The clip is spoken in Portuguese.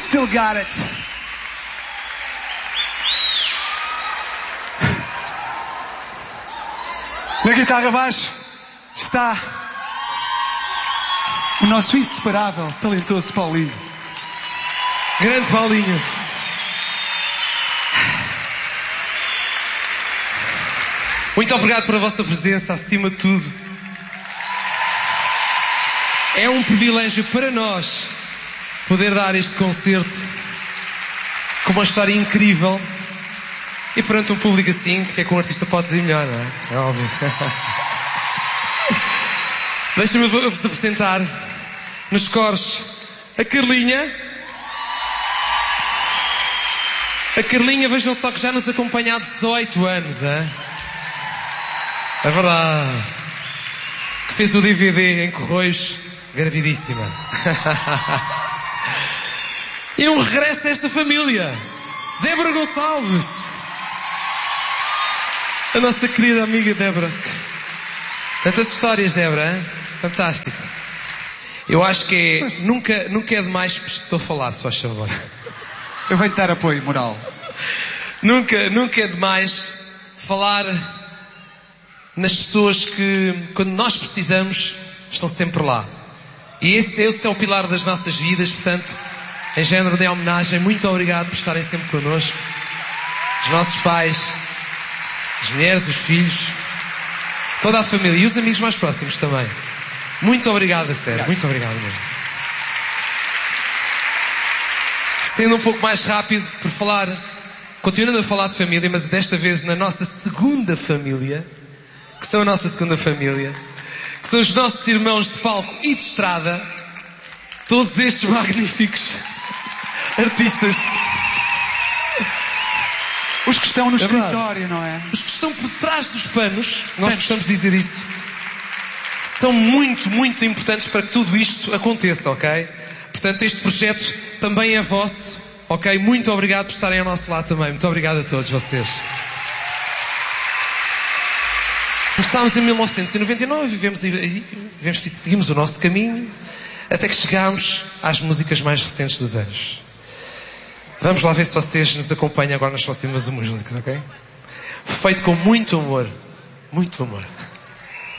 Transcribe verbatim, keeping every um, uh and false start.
Still got it. Na guitarra baixo está o nosso inseparável, talentoso Paulinho. Grande Paulinho. Muito obrigado pela vossa presença, acima de tudo. É um privilégio para nós poder dar este concerto com uma história incrível e perante um público assim, que é que um artista pode dizer melhor, não é? É óbvio. Deixa-me vos apresentar nos coros a Carlinha. A Carlinha, vejam só que já nos acompanha há dezoito anos, hein? É verdade. Que fez o D V D em Correios, gravidíssima. E um regresso a esta família. Débora Gonçalves. A nossa querida amiga Débora. Tantas histórias, Débora, hein? Fantástico. Eu acho que é, Mas... nunca, nunca é demais estou a falar, se faz favor. Eu venho dar apoio moral. Nunca, nunca é demais falar nas pessoas que, quando nós precisamos, estão sempre lá. E esse, esse é o pilar das nossas vidas, portanto, em género de homenagem, muito obrigado por estarem sempre connosco. Os nossos pais, as mulheres, os filhos, toda a família e os amigos mais próximos também. Muito obrigado, a sério. Muito obrigado mesmo. Sendo um pouco mais rápido, por falar, continuando a falar de família, mas desta vez na nossa segunda família, que são a nossa segunda família, que são os nossos irmãos de palco e de estrada, todos estes magníficos artistas. Os que estão no É verdade. escritório, não é? Os que estão por trás dos panos, nós gostamos de dizer isso, são muito, muito importantes para que tudo isto aconteça, ok? Portanto, este projeto também é vosso, ok? Muito obrigado por estarem ao nosso lado também. Muito obrigado a todos vocês. Começámos em mil novecentos e noventa e nove, vivemos, vivemos, seguimos o nosso caminho, até que chegámos às músicas mais recentes dos anos. Vamos lá ver se vocês nos acompanham agora nas próximas músicas, ok? Feito com muito amor. Muito amor.